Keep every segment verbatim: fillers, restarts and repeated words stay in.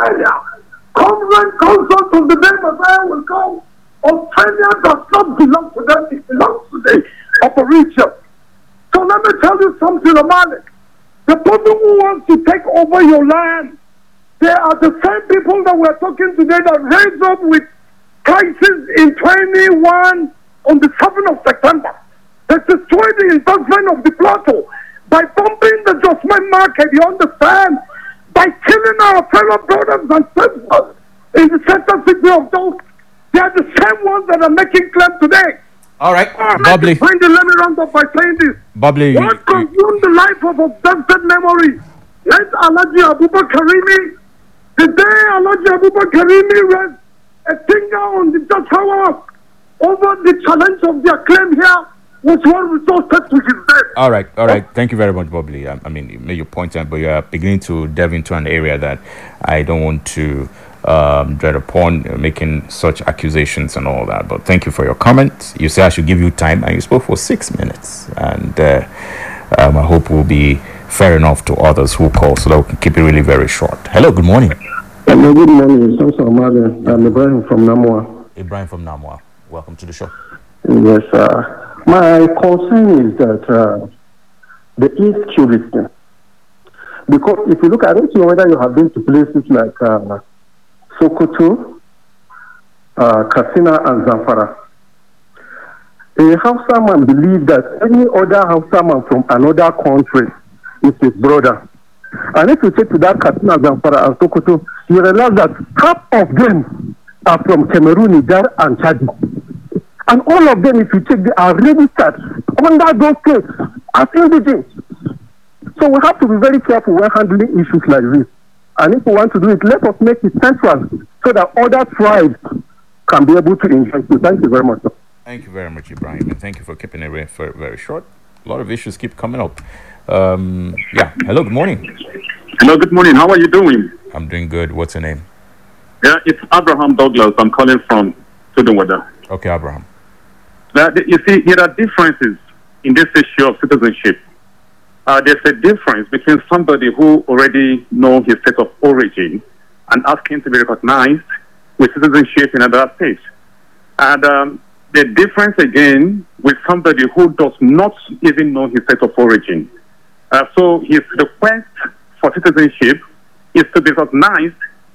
Australia. Come rain, come sun, from the day Messiah will come. Australia does not belong to them, it belongs to the Aborigines. So let me tell you something, Malik. The people who want to take over your land, they are the same people that we're talking today that raised up with crisis in twenty-one on the seventh of September. They destroyed the investment of the plateau by bombing the Josman market, you understand? By killing our fellow brothers and sisters in the center city of those. They are the same ones that are making claim today. All right, oh, Bubbly. Let me round up by saying this. Bubbly. What consumed the life of obsessed memory? Let Alhaji Abubakar Karimi, the day Alhaji Abubakar Karimi read a finger on the judge hour over the challenge of their claim here was what resulted to his death. All right, all right. Thank you very much, Bubbly. I, I mean, you made your point, but you are beginning to delve into an area that I don't want to um, dread upon, uh, making such accusations and all that. But thank you for your comment. You say I should give you time, and you spoke for six minutes. And uh, um, I hope we'll be fair enough to others who call so that we can keep it really very short. Hello, good morning. Hello, good morning. I'm Ibrahim from Namwa. Ibrahim from Namwa. Welcome to the show. Yes, uh, my concern is that uh, the insecurity. Because if you look, I don't know whether you have been to places like uh, Sokoto, uh, Katsina, and Zamfara. A Hausa man believes that any other Hausa man from another country is his brother. And if you take to that Katsina, Zamfara, and Sokoto, you realize that half of them are from Cameroon, Niger, and Chad. And all of them, if you check, they are registered under those states as indigents. So we have to be very careful when handling issues like this. And if we want to do it, let us make it central so that other tribes can be able to enjoy it. Thank you very much. Thank you very much, Ibrahim, and thank you for keeping it very, very short. A lot of issues keep coming up. Um, yeah. Hello, good morning. Hello, good morning. How are you doing? I'm doing good. What's your name? Yeah, it's Abraham Douglas. I'm calling from Tudunwada. Okay, Abraham. Now, you see, there are differences in this issue of citizenship. Uh, there's a difference between somebody who already knows his state of origin and asking to be recognized with citizenship in another state. And um, the difference again with somebody who does not even know his state of origin. Uh, so his request for citizenship is to be recognized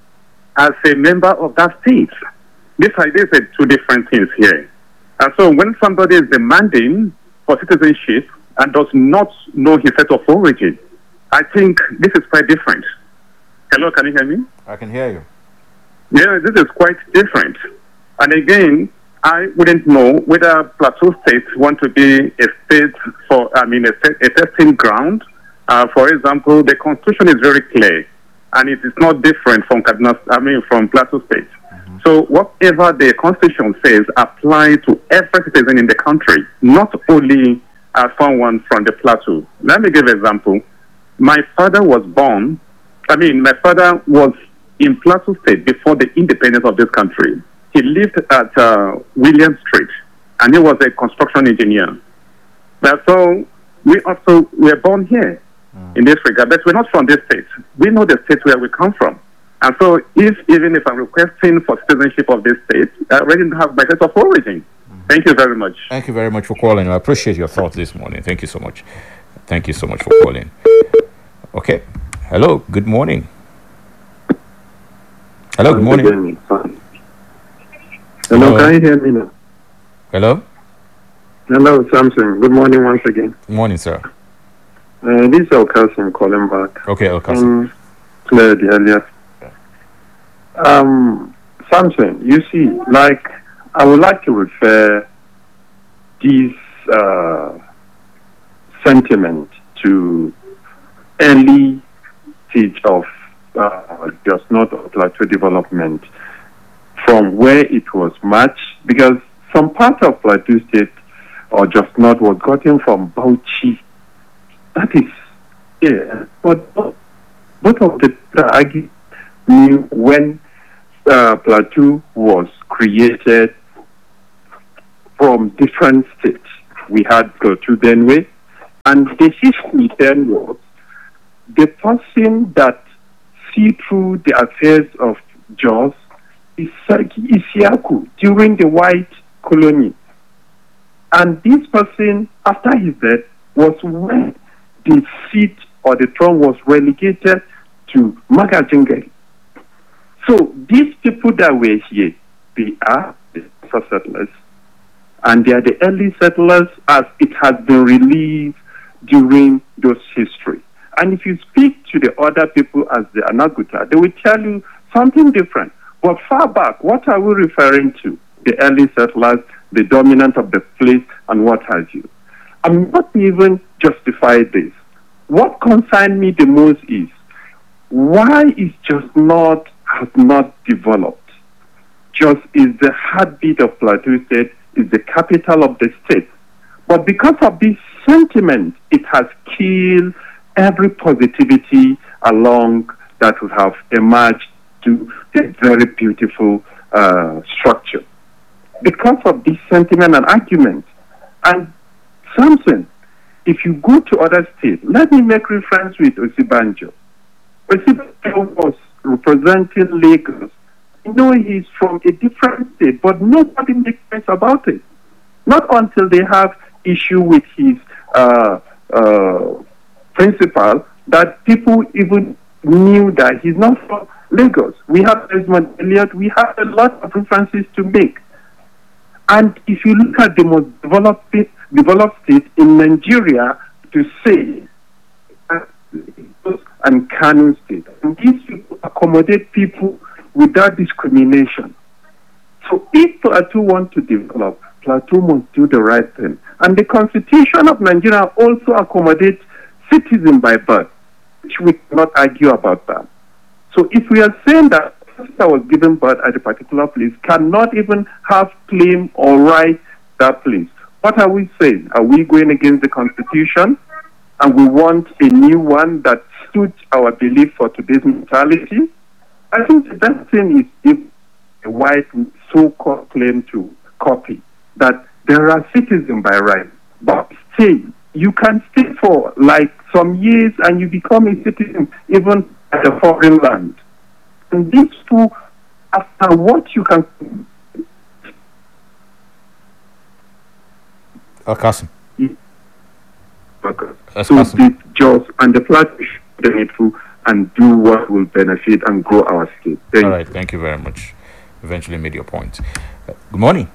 as a member of that state. This idea is two different things here. And so when somebody is demanding for citizenship and does not know his state of origin, I think this is quite different. Hello, can you hear me? I can hear you. Yeah, this is quite different. And again, I wouldn't know whether Plateau State want to be a state for, I mean, a, a testing ground. Uh, for example, the Constitution is very clear, and it is not different from Kaduna, I mean, from Plateau State. Mm-hmm. So whatever the Constitution says apply to every citizen in the country, not only uh, someone from the Plateau. Let me give an example. My father was born, I mean, my father was in Plateau State before the independence of this country. He lived at uh, William Street, and he was a construction engineer. But so we also were born here mm. in this regard, but we're not from this state. We know the state where we come from. And so if even if I'm requesting for citizenship of this state, I already have my state of origin. Mm. Thank you very much. Thank you very much for calling. I appreciate your thoughts this morning. Thank you so much. Thank you so much for calling. Okay. Hello. Good morning. Hello. Good morning. Hello, can you hear me now? Hello? Hello, Samson. Good morning once again. Good morning, sir. Uh, this is El Qasim calling back. Okay, El Qasim. Um, clear the earlier. Um, Samson, you see, like, I would like to refer this uh, sentiment to early stage of uh, just not plateau development, from where it was much, because some part of Plateau State or just not was gotten from Bauchi. That is, yeah. But both of the argue when uh, Plateau was created from different states. We had Plateau Benue, and the history then was the person that see through the affairs of Jos is Sarki Isiaku during the white colony. And this person, after his death, was when the seat or the throne was relegated to Magajingel. So these people that were here, they are the settlers. And they are the early settlers as it has been released during those history. And if you speak to the other people as the Anaguta, they will tell you something different. But far back, what are we referring to? The early settlers, the dominant of the place, and what have you. I'm not even justify this. What concerns me the most is why is just not has not developed. Just is the heartbeat of Plateau State, is the capital of the state. But because of this sentiment, it has killed every positivity along that would have emerged to a very beautiful uh, structure. Because of this sentiment and argument. And something, if you go to other states, let me make reference with Osibanjo. Osibanjo was representing Lagos. You know, he's from a different state, but nobody makes sense about it. Not until they have issue with his uh, uh, principal that people even knew that he's not from Lagos. We have Desmond Elliott, we have a lot of references to make. And if you look at the most developed, developed state in Nigeria, to say, and Kano State, and these people accommodate people without discrimination. So if Plateau want to develop, Plateau must do the right thing. And the Constitution of Nigeria also accommodates citizen by birth, which we cannot argue about that. So if we are saying that the person that was given birth at a particular place cannot even have claim or right that place, what are we saying? Are we going against the Constitution? And we want a new one that suits our belief for today's mentality? I think the best thing is if a white so-called claim to copy that there are citizens by right, but stay. You can stay for like some years and you become a citizen even at a foreign land. And these two, after what you can... Oh, Kasim. Uh, so the Jos and the Plateau should be through and do what will benefit and grow our state. Thank All right, you. Thank you very much. Eventually made your point. Uh, good morning.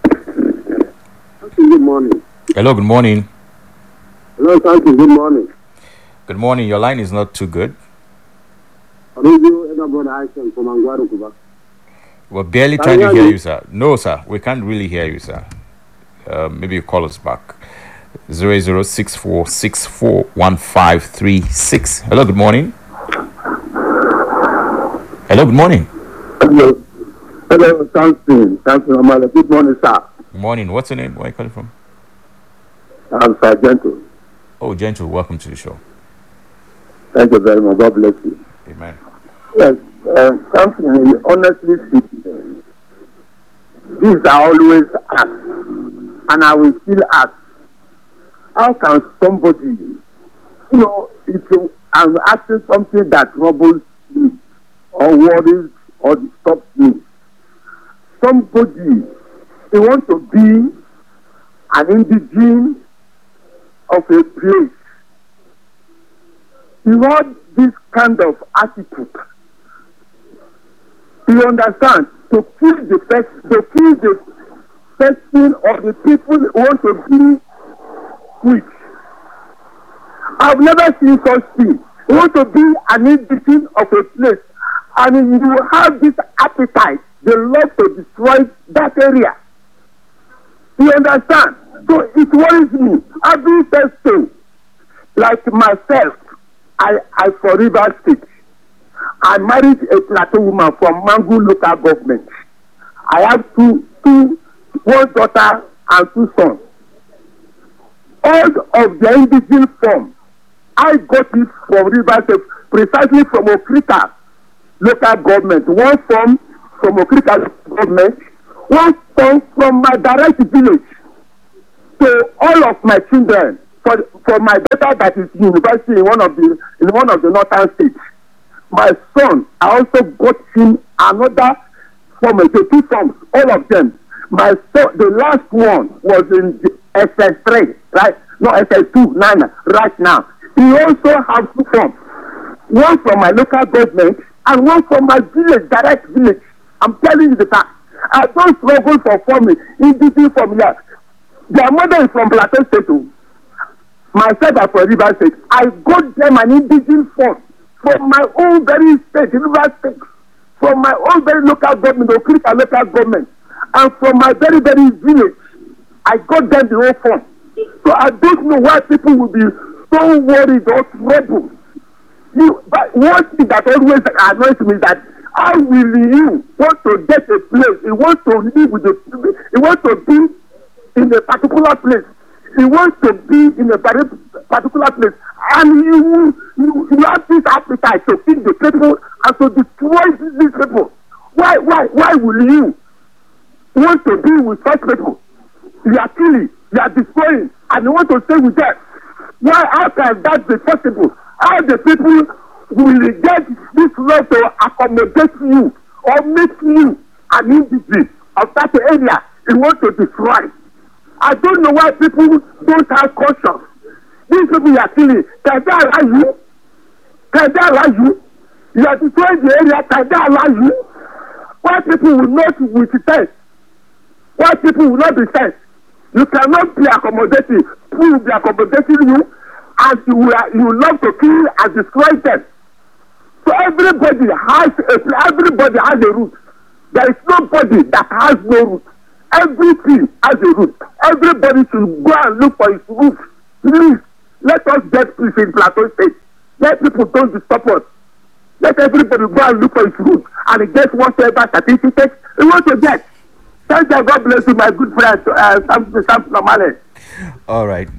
Good morning. Hello, good morning. Hello, thank you. Good morning. Good morning. Your line is not too good. We're barely trying to hear you, sir. No, sir. We can't really hear you, sir. Uh, maybe you call us back. zero zero six four six four one five three six. Hello, good morning. Hello, good morning. Hello. Hello, thank you. Thank you, Amala. Good morning, sir. Good morning. What's your name? Where are you calling from? I'm Sir Gentle. Oh, Gentle. Welcome to the show. Thank you very much. God bless you. Amen. Yes, uh, something honestly speaking, these are always asked, and I will still ask. How can somebody, you know, if you, I'm asking something that troubles me, or worries, or disturbs me. Somebody, they want to be an indigene of a place. You want this kind of attitude. You understand? To kill the person, to kill the person or the people who want to be which I've never seen such thing. You want to be an indigene of a place, and you have this appetite. They love to destroy that area. You understand? So it worries me. Every person, like myself, I I for River State. I married a Plateau woman from Mangu local government. I have two two one daughter and two sons. All of the indigenous form, I got it from River State, precisely from Okrika local government. One form from Okrika local government, one form from my direct village. So all of my children, for for my daughter that is university in one of the in one of the northern states, my son, I also got him another form, the two forms, all of them. My son, the last one was in S S three, right? No, S S two, nine, right now. He also has two forms. One from my local government and one from my village, direct village. I'm telling you the fact. I don't struggle for forming, individual from here. Their mother is from Plateau State. Myself are from River State. I got them an indigenous form from my own very state, River State, from my own very local government, Okrika local government, and from my very, very village. I got them the whole form. So I don't know why people will be so worried or troubled. You, but one thing that always annoys me is that how will you want to get a place? You want to live with the, you want to be in a particular place. You want to be in a very particular place, and you you, you have this appetite to feed the people and to destroy these people. Why why why will you want to be with such people? You are killing, you are destroying, and you want to stay with them. Why? How can that be possible? How the people will get this law to accommodate you or make you an individual of that area you want to destroy? I don't know why people don't have conscience. These people you are killing, can they allow you? Can they allow you? You are destroying the area, can they allow you? Why people will not withstand? Why people will not be sent? You cannot be accommodating. People will be accommodating you, and you will, you will love to kill and destroy them. So everybody has a, everybody has a root. There is nobody that has no root. Everything has a root. Everybody should go and look for his root. Please, let us get peace in Plateau State. Let people don't disturb us. Let everybody go and look for his root and get whatever certificate he wants to get. Thank you. God bless you, my good friend, uh, Sam, Sam Normale. All right.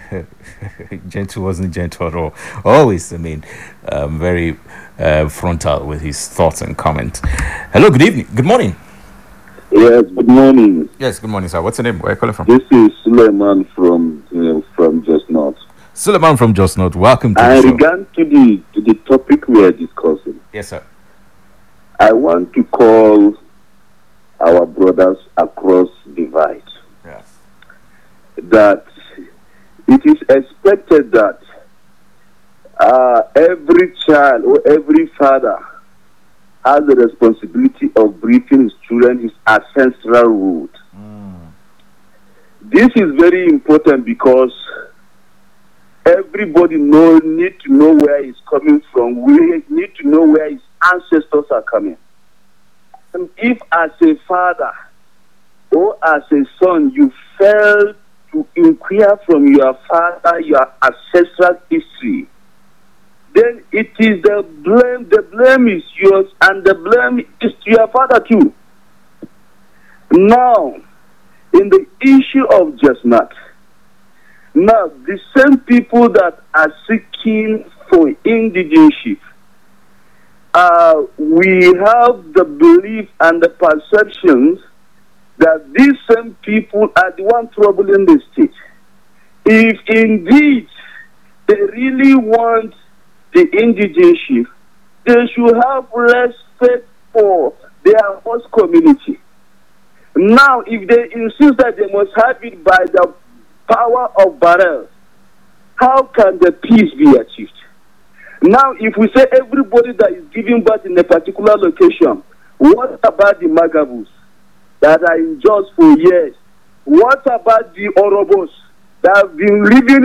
Gentle wasn't gentle at all. Always, I mean, um, very uh, frontal with his thoughts and comments. Hello, good evening. Good morning. Yes, good morning. Yes, good morning, sir. What's your name? Where are you calling from? This is Suleiman from uh, from Just North. Suleiman from Just North. Welcome to I the show. regard to the to the topic we are discussing. Yes, sir. I want to call our brothers across divide. Yes. That it is expected that uh, every child or every father has the responsibility of briefing his children his ancestral root. Mm. This is very important because everybody know, need to know where he's coming from. We need to know where his ancestors are coming. And if as a father or as a son you fail to inquire from your father your ancestral history, then it is the blame, the blame is yours, and the blame is to your father too. Now, in the issue of Just Not, now the same people that are seeking for indigenship, uh, we have the belief and the perceptions that these same people are the one troubling the state. If indeed they really want the indigenship, they should have respect for their host community. Now, if they insist that they must have it by the power of barrels, how can the peace be achieved? Now, if we say everybody that is giving birth in a particular location, what about the Magabus that are in Jos for years? What about the Orobos that have been living